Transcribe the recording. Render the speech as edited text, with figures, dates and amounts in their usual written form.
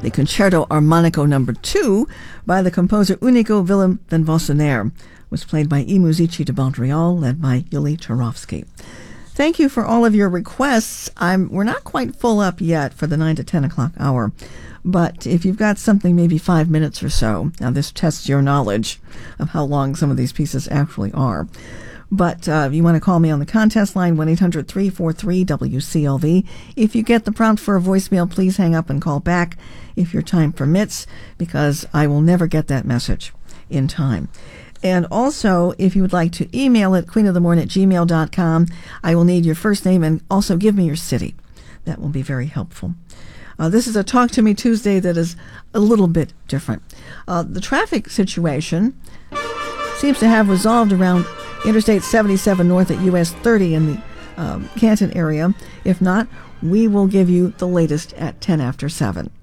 the Concerto Armonico No. 2 by the composer Unico Willem van Wassenaar was played by I Musici de Montreal, led by Yuli Turovsky. Thank you for all of your requests. We're not quite full up yet for the 9 to 10 o'clock hour, but if you've got something, maybe 5 minutes or so, now this tests your knowledge of how long some of these pieces actually are. But if you want to call me on the contest line, 1-800-343-WCLV. If you get the prompt for a voicemail, please hang up and call back if your time permits, because I will never get that message in time. And also, if you would like to email it, queenofthemorning@gmail.com, I will need your first name and also give me your city. That will be very helpful. This is a Talk to Me Tuesday that is a little bit different. The traffic situation seems to have resolved around Interstate 77 north at US 30 in the Canton area. If not, we will give you the latest at 10 after 7.